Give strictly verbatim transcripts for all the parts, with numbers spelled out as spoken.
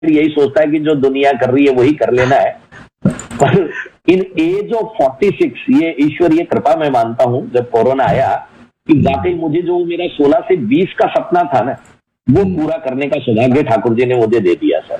यही सोचता है कि जो दुनिया कर रही है वही कर लेना है। पर इन एज ऑफ फोर्टी सिक्स ये ईश्वरीय कृपा मैं मानता हूं, जब कोरोना आया कि वाकई मुझे जो मेरा सोलह से बीस का सपना था ना, वो पूरा करने का सौभाग्य ठाकुर जी ने मुझे दे दिया सर।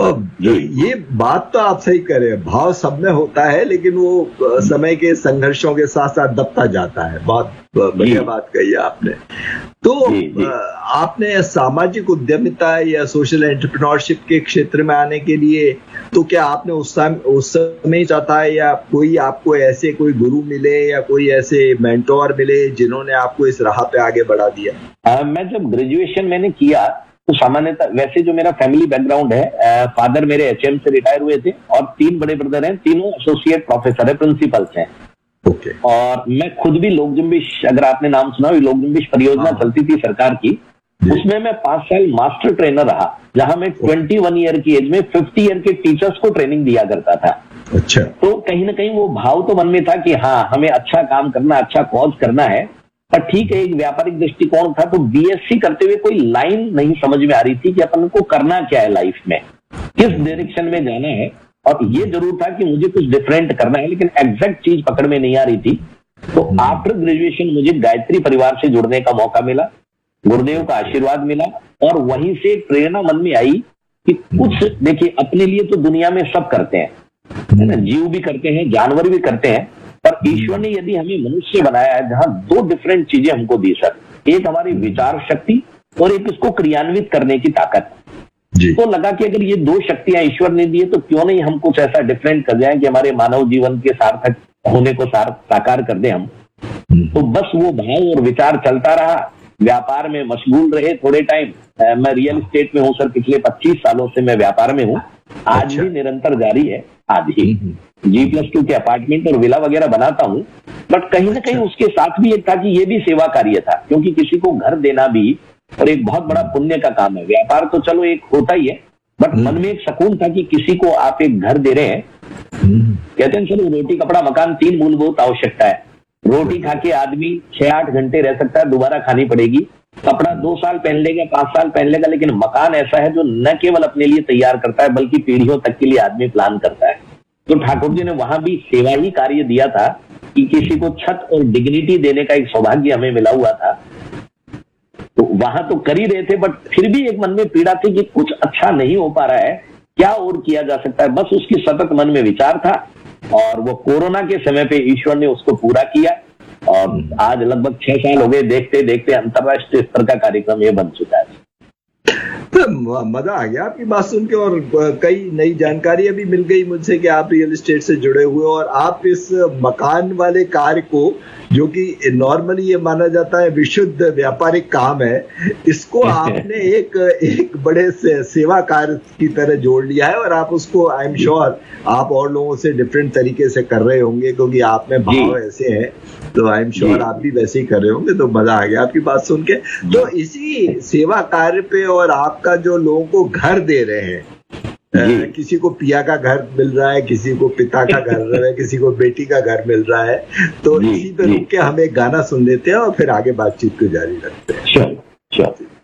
ये बात तो आप सही कह रहे हैं, भाव सब में होता है, लेकिन वो समय के संघर्षों के साथ साथ दबता जाता है। बहुत बढ़िया बात कही आपने। तो जी, जी। आपने सामाजिक उद्यमिता या सोशल एंटरप्रेन्योरशिप के क्षेत्र में आने के लिए तो क्या आपने उस समय उस समय चाहता है, या कोई आपको ऐसे कोई गुरु मिले या कोई ऐसे मेंटोर मिले जिन्होंने आपको इस राह पे आगे बढ़ा दिया? आ, मैं जब ग्रेजुएशन मैंने किया तो सामान्यतः वैसे जो मेरा फैमिली बैकग्राउंड है, आ, फादर मेरे एचएम से रिटायर हुए थे और तीन बड़े ब्रदर हैं, तीनों एसोसिएट प्रोफेसर है, प्रिंसिपल्स हैं। ओके। और मैं खुद भी लोक जुम्बिश, अगर आपने नाम सुना, लोक जुम्बिश परियोजना चलती थी सरकार की, उसमें मैं पांच साल मास्टर ट्रेनर रहा, जहां मैं इक्कीस ईयर की एज में पचास ईयर के टीचर्स को ट्रेनिंग दिया करता था। अच्छा। तो कहीं ना कहीं वो भाव तो मन में था कि हाँ, हमें अच्छा काम करना, अच्छा कॉज करना है। पर ठीक है, एक व्यापारिक दृष्टिकोण था, तो बीएससी करते हुए कोई लाइन नहीं समझ में आ रही थी कि अपन को करना क्या है लाइफ में, किस डायरेक्शन में जाना है। और ये जरूर था कि मुझे कुछ डिफरेंट करना है, लेकिन एग्जैक्ट चीज पकड़ में नहीं आ रही थी। तो आफ्टर ग्रेजुएशन मुझे गायत्री परिवार से जुड़ने का मौका मिला, गुरुदेव का आशीर्वाद मिला, और वहीं से प्रेरणा मन में आई कि कुछ देखिए, अपने लिए तो दुनिया में सब करते हैं, है ना, जीव भी करते हैं, जानवर भी करते हैं, पर ईश्वर ने यदि हमें मनुष्य बनाया है जहां दो डिफरेंट चीजें हमको दी सर, एक हमारी विचार शक्ति और एक इसको क्रियान्वित करने की ताकत। तो लगा कि अगर ये दो शक्तियां ईश्वर ने दी है तो क्यों नहीं हम कुछ ऐसा डिफरेंट कर जाएं कि हमारे मानव जीवन के सार्थक होने को सार, साकार कर दें हम। तो बस वो भाव और विचार चलता रहा, व्यापार में मशगूल रहे थोड़े टाइम। मैं रियल एस्टेट में हूँ सर, पिछले पच्चीस सालों से मैं व्यापार में हूँ, आज अच्छा। भी निरंतर जारी है। आज ही जी प्लस टू के अपार्टमेंट और विला वगैरह बनाता हूँ, बट कहीं ना कहीं उसके साथ भी एक था कि ये भी सेवा कार्य था, क्योंकि किसी को घर देना भी और एक बहुत बड़ा पुण्य का काम है। व्यापार तो चलो एक होता ही है, बट मन में एक सुकून था कि किसी को आप एक घर दे रहे हैं। कहते हैं सर, रोटी कपड़ा मकान तीन मूलभूत आवश्यकता है। रोटी खा के आदमी छह आठ घंटे रह सकता है, दोबारा खानी पड़ेगी। कपड़ा दो साल पहन लेगा, पांच साल पहन लेगा, लेकिन मकान ऐसा है जो न केवल अपने लिए तैयार करता है बल्कि पीढ़ियों तक के लिए आदमी प्लान करता है। तो ठाकुर जी ने वहां भी सेवा ही कार्य दिया था कि किसी को छत और डिग्निटी देने का एक सौभाग्य हमें मिला हुआ था। तो वहां तो कर ही रहे थे, बट फिर भी एक मन में पीड़ा थी कि कुछ अच्छा नहीं हो पा रहा है, क्या और किया जा सकता है। बस उसकी सतत मन में विचार था, और वो कोरोना के समय पे ईश्वर ने उसको पूरा किया, और आज लगभग छह साल हो गए, देखते देखते अंतरराष्ट्रीय स्तर का कार्यक्रम ये बन चुका है। तो मजा आ गया आपकी बात सुन के, और कई नई जानकारियां भी मिल गई मुझसे कि आप रियल एस्टेट से जुड़े हुए, और आप इस मकान वाले कार्य को, जो कि नॉर्मली ये माना जाता है विशुद्ध व्यापारिक काम है, इसको आपने एक एक बड़े से सेवा कार्य की तरह जोड़ लिया है, और आप उसको आई एम श्योर आप और लोगों से डिफरेंट तरीके से कर रहे होंगे, क्योंकि आप में भाव ऐसे हैं, तो आई एम श्योर आप भी वैसे ही कर रहे होंगे। तो मजा आ गया आपकी बात सुन के। तो इसी सेवा कार्य पे, और आपका जो लोगों को घर दे रहे हैं, Uh, किसी को पिया का घर मिल रहा है, किसी को पिता का घर मिल रहा है, किसी को बेटी का घर मिल रहा है, तो इसी पे रुक के हम एक गाना सुन लेते हैं और फिर आगे बातचीत को जारी रखते हैं। Sure sure.